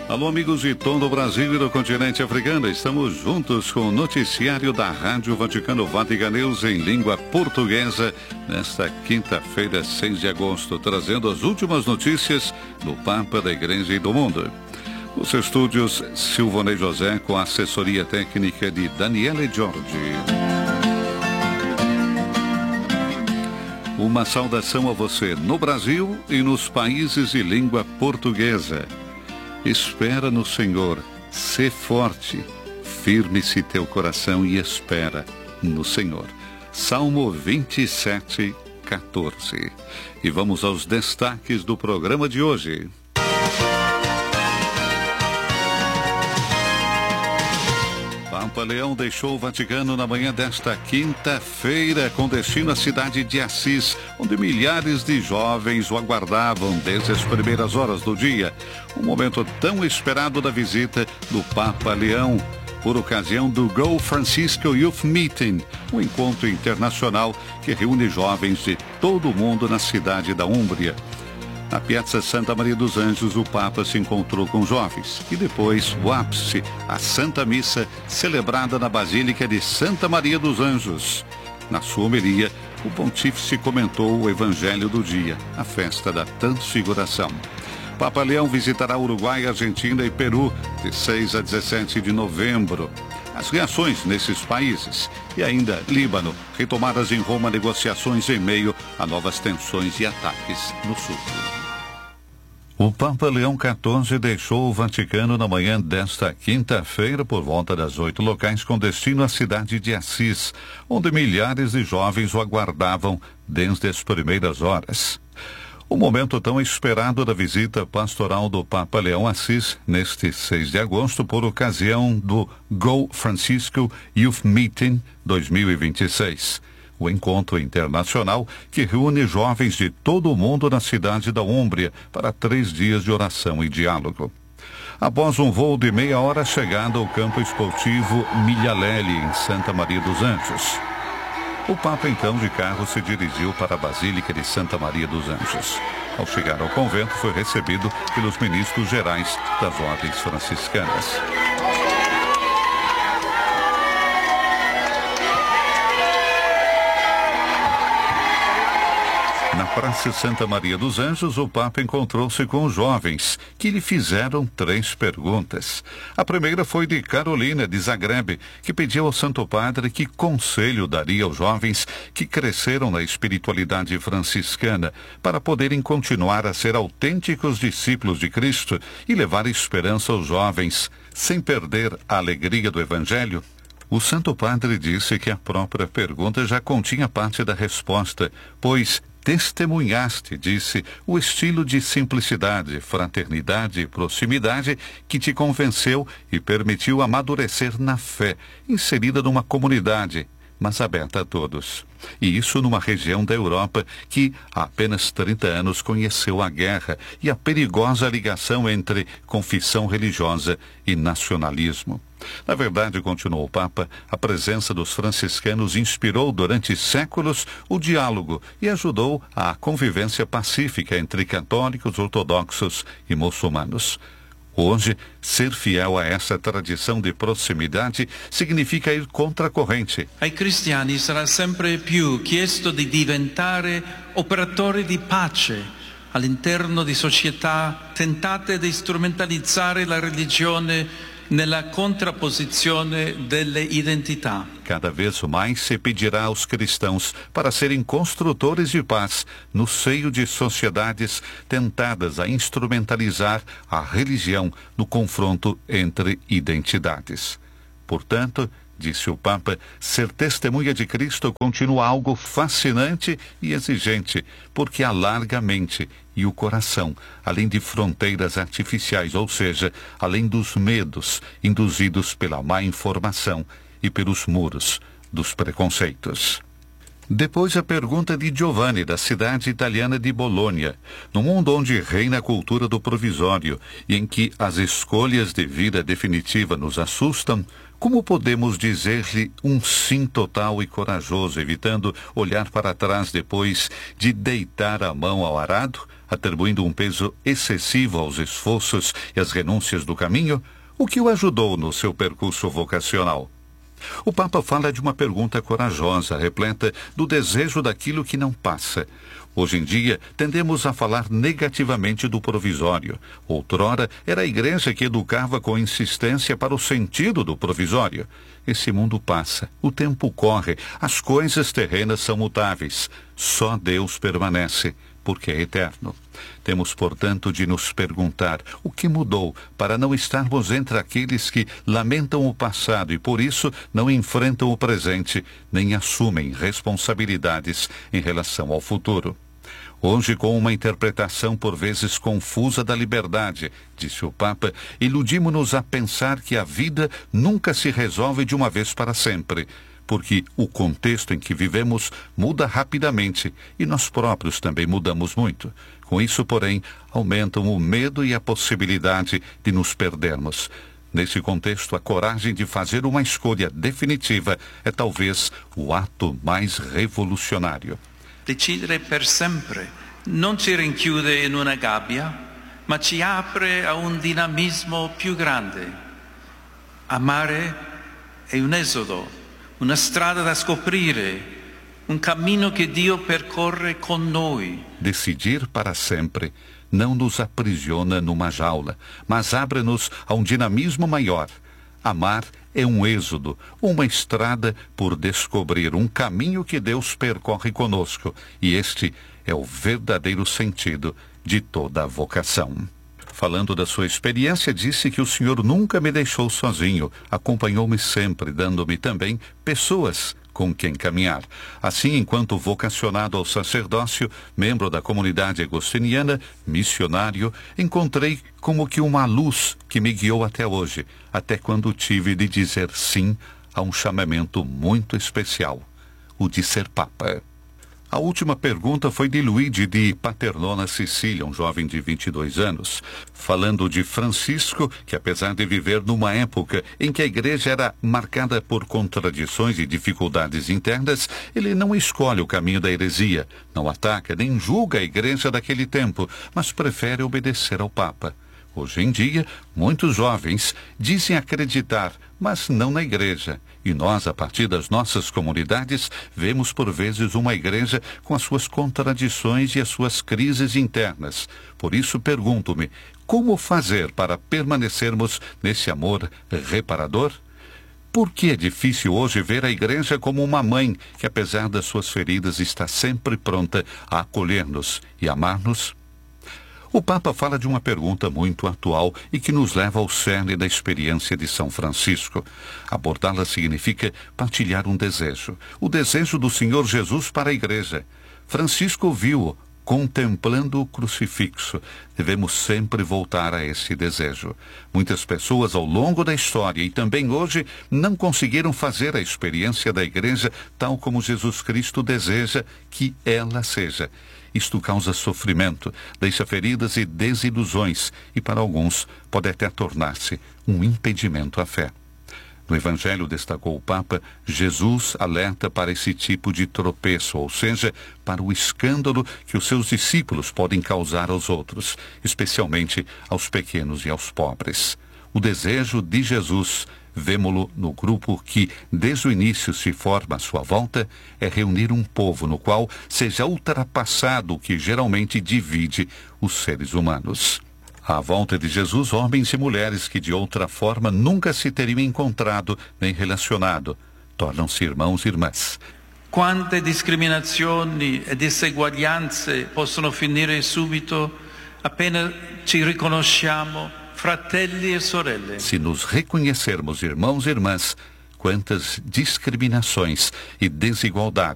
Alô, amigos de todo o Brasil e do continente africano. Estamos juntos com o noticiário da Rádio Vaticano Vatican News em língua portuguesa nesta quinta-feira, 6 de agosto, trazendo as últimas notícias do Papa, da Igreja e do mundo. Os estúdios Silvonei José com a assessoria técnica de Daniele Giorgi. Uma saudação a você no Brasil e nos países de língua portuguesa. Espera no Senhor, sê forte, firme-se teu coração e espera no Senhor. Salmo 27, 14. E vamos aos destaques do programa de hoje. Papa Leão deixou o Vaticano na manhã desta quinta-feira com destino à cidade de Assis, onde milhares de jovens o aguardavam desde as primeiras horas do dia. Um momento tão esperado da visita do Papa Leão, por ocasião do Go Francisco Youth Meeting, um encontro internacional que reúne jovens de todo o mundo na cidade da Úmbria. Na Piazza Santa Maria dos Anjos, o Papa se encontrou com jovens e depois o ápice, a Santa Missa, celebrada na Basílica de Santa Maria dos Anjos. Na sua homilia, o pontífice comentou o Evangelho do dia, a festa da Transfiguração. Papa Leão visitará Uruguai, Argentina e Peru de 6 a 17 de novembro. As reações nesses países e ainda Líbano, retomadas em Roma negociações em meio a novas tensões e ataques no sul. O Papa Leão XIV deixou o Vaticano na manhã desta quinta-feira por volta das 8 locais com destino à cidade de Assis, onde milhares de jovens o aguardavam desde as primeiras horas. O momento tão esperado da visita pastoral do Papa Leão Assis, neste 6 de agosto, por ocasião do Go Francisco Youth Meeting 2026. O encontro internacional que reúne jovens de todo o mundo na cidade da Úmbria para 3 dias de oração e diálogo. Após um voo de meia hora, chegada ao campo esportivo Milhaleli, em Santa Maria dos Anjos. O Papa, então, de carro, se dirigiu para a Basílica de Santa Maria dos Anjos. Ao chegar ao convento, foi recebido pelos ministros gerais das ordens franciscanas. Na Praça Santa Maria dos Anjos, o Papa encontrou-se com os jovens, que lhe fizeram 3 perguntas. A primeira foi de Carolina, de Zagreb, que pediu ao Santo Padre que conselho daria aos jovens que cresceram na espiritualidade franciscana para poderem continuar a ser autênticos discípulos de Cristo e levar esperança aos jovens, sem perder a alegria do Evangelho. O Santo Padre disse que a própria pergunta já continha parte da resposta, pois testemunhaste, disse, o estilo de simplicidade, fraternidade e proximidade que te convenceu e permitiu amadurecer na fé, inserida numa comunidade, mas aberta a todos. E isso numa região da Europa que há apenas 30 anos conheceu a guerra e a perigosa ligação entre confissão religiosa e nacionalismo. Na verdade, continuou o Papa, a presença dos franciscanos inspirou durante séculos o diálogo e ajudou à convivência pacífica entre católicos, ortodoxos e muçulmanos. Hoje, ser fiel a essa tradição de proximidade significa ir contra a corrente. Ai cristiani sarà sempre più chiesto di diventare operatori di pace all'interno di società tentate di strumentalizzare la religione nella contrapposizione delle identità. Cada vez mais se pedirá aos cristãos para serem construtores de paz no seio de sociedades tentadas a instrumentalizar a religião no confronto entre identidades. Portanto, disse o Papa, ser testemunha de Cristo continua algo fascinante e exigente, porque alarga a mente e o coração, além de fronteiras artificiais, ou seja, além dos medos induzidos pela má informação e pelos muros dos preconceitos. Depois a pergunta de Giovanni, da cidade italiana de Bolônia. No mundo onde reina a cultura do provisório e em que as escolhas de vida definitiva nos assustam, como podemos dizer-lhe um sim total e corajoso, evitando olhar para trás depois de deitar a mão ao arado, atribuindo um peso excessivo aos esforços e às renúncias do caminho? O que o ajudou no seu percurso vocacional? O Papa fala de uma pergunta corajosa, repleta do desejo daquilo que não passa. Hoje em dia, tendemos a falar negativamente do provisório. Outrora, era a igreja que educava com insistência para o sentido do provisório. Esse mundo passa, o tempo corre, as coisas terrenas são mutáveis. Só Deus permanece, porque é eterno. Temos, portanto, de nos perguntar o que mudou para não estarmos entre aqueles que lamentam o passado e, por isso, não enfrentam o presente, nem assumem responsabilidades em relação ao futuro. Hoje, com uma interpretação por vezes confusa da liberdade, disse o Papa, iludimos-nos a pensar que a vida nunca se resolve de uma vez para sempre, porque o contexto em que vivemos muda rapidamente e nós próprios também mudamos muito. Com isso, porém, aumentam o medo e a possibilidade de nos perdermos. Nesse contexto, a coragem de fazer uma escolha definitiva é talvez o ato mais revolucionário. Decidere per sempre non ci rinchiude in una gabbia, ma ci apre a un dinamismo più grande. Amare è un esodo, una strada da scoprire, un cammino che Dio percorre con noi. Decidir para sempre não nos aprisiona numa jaula, mas abre-nos a um dinamismo maior. Amar é um êxodo, uma estrada por descobrir, um caminho que Deus percorre conosco. E este é o verdadeiro sentido de toda a vocação. Falando da sua experiência, disse que o Senhor nunca me deixou sozinho, acompanhou-me sempre, dando-me também pessoas com quem caminhar. Assim, enquanto vocacionado ao sacerdócio, membro da comunidade agostiniana, missionário, encontrei como que uma luz que me guiou até hoje, até quando tive de dizer sim a um chamamento muito especial, o de ser Papa. A última pergunta foi de Luigi de Paternò, Sicília, um jovem de 22 anos, falando de Francisco, que apesar de viver numa época em que a igreja era marcada por contradições e dificuldades internas, ele não escolhe o caminho da heresia, não ataca nem julga a igreja daquele tempo, mas prefere obedecer ao Papa. Hoje em dia, muitos jovens dizem acreditar, mas não na igreja. E nós, a partir das nossas comunidades, vemos por vezes uma igreja com as suas contradições e as suas crises internas. Por isso pergunto-me, como fazer para permanecermos nesse amor reparador? Por que é difícil hoje ver a igreja como uma mãe que, apesar das suas feridas, está sempre pronta a acolher-nos e amar-nos? O Papa fala de uma pergunta muito atual e que nos leva ao cerne da experiência de São Francisco. Abordá-la significa partilhar um desejo, o desejo do Senhor Jesus para a igreja. Francisco viu-o contemplando o crucifixo. Devemos sempre voltar a esse desejo. Muitas pessoas ao longo da história e também hoje não conseguiram fazer a experiência da igreja tal como Jesus Cristo deseja que ela seja. Isto causa sofrimento, deixa feridas e desilusões e, para alguns, pode até tornar-se um impedimento à fé. No Evangelho, destacou o Papa, Jesus alerta para esse tipo de tropeço, ou seja, para o escândalo que os seus discípulos podem causar aos outros, especialmente aos pequenos e aos pobres. O desejo de Jesus, vemo-lo no grupo que, desde o início, se forma à sua volta, é reunir um povo no qual seja ultrapassado o que geralmente divide os seres humanos. À volta de Jesus, homens e mulheres que de outra forma nunca se teriam encontrado nem relacionado, tornam-se irmãos e irmãs. Quante discriminazioni e diseguaglianze possono finire subito appena ci riconosciamo fratelli e sorelle. Se nos reconhecermos irmãos e irmãs, quantas discriminações e desigualdades